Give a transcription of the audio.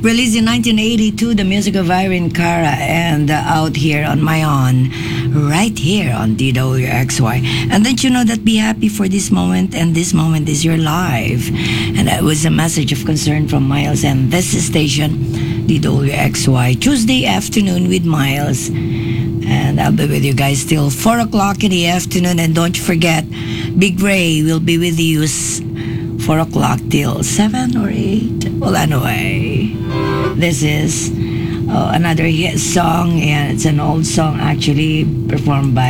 Released in 1982, the music of Irene Cara, and out here on my own, right here on DWXY. And don't you know that be happy for this moment, and this moment is your life. And that was a message of concern from Miles, and this is station DWXY, Tuesday afternoon with Miles. And I'll be with you guys till 4 o'clock in the afternoon. And don't forget, Big Ray will be with you 4 o'clock till 7 or 8. Well, anyway, this is another hit song, and it's an old song actually performed by